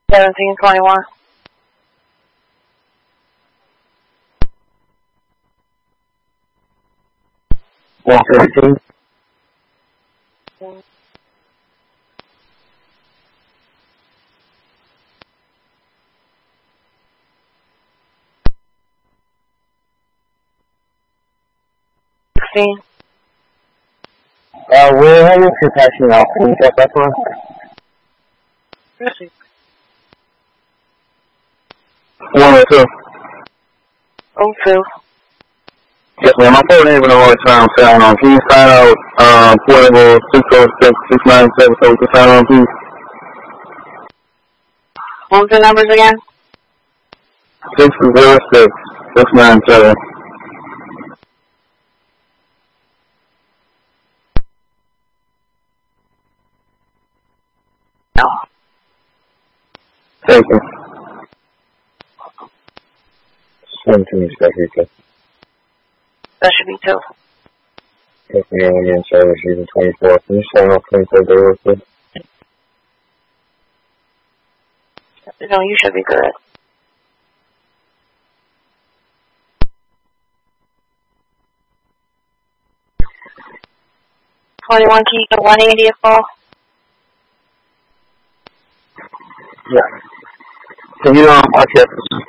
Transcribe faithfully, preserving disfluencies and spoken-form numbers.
seventeen twenty-one. one fifteen. sixteen. Uh, we're heading to passing out. Can you check that for us? Yes. one oh two. oh two. Yes, ma'am. My phone ain't even on the time. Sign on. Can you sign out, um, portable six oh six, six nine seven, so we can sign on, please? What was the numbers again? six oh six, six nine seven. No. Thank you. seventeen, Speaker. That should be two. Yes, ma'am. I'm in service using twenty-four. Can you sign off twenty-four door, please? No, you should be good. twenty-one key to one eighty call. Yeah. Can you, um, watch it?